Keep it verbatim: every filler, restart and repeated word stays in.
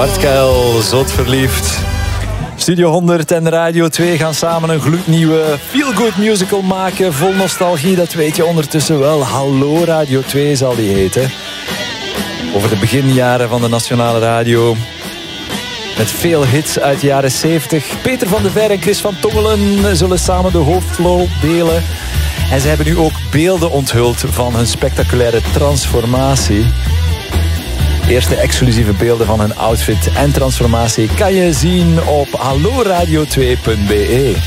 Bart Kuil, zot verliefd. Studio honderd en Radio twee gaan samen een gloednieuwe feel-good musical maken. Vol nostalgie, dat weet je ondertussen wel. Hallo Radio twee zal die heten. Over de beginjaren van de Nationale Radio. Met veel hits uit de jaren zeventig. Peter van der Veer en Chris van Tongelen zullen samen de hoofdrol delen. En ze hebben nu ook beelden onthuld van hun spectaculaire transformatie. Eerste exclusieve beelden van hun outfit en transformatie kan je zien op hallo radio twee punt be.